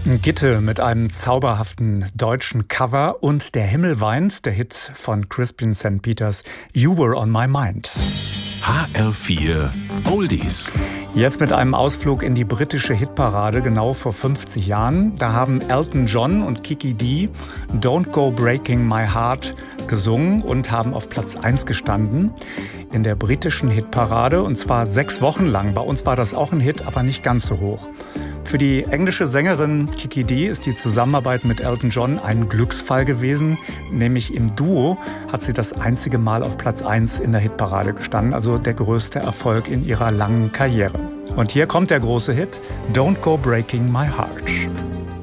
Gitte mit einem zauberhaften deutschen Cover und Der Himmel weint, der Hit von Crispin St. Peters, You Were on My Mind. HR4 Oldies. Jetzt mit einem Ausflug in die britische Hitparade, genau vor 50 Jahren. Da haben Elton John und Kiki Dee Don't Go Breaking My Heart gesungen und haben auf Platz 1 gestanden in der britischen Hitparade. Und zwar 6 Wochen lang. Bei uns war das auch ein Hit, aber nicht ganz so hoch. Für die englische Sängerin Kiki Dee ist die Zusammenarbeit mit Elton John ein Glücksfall gewesen. Nämlich im Duo hat sie das einzige Mal auf Platz 1 in der Hitparade gestanden. Also der größte Erfolg in ihrer langen Karriere. Und hier kommt der große Hit Don't Go Breaking My Heart.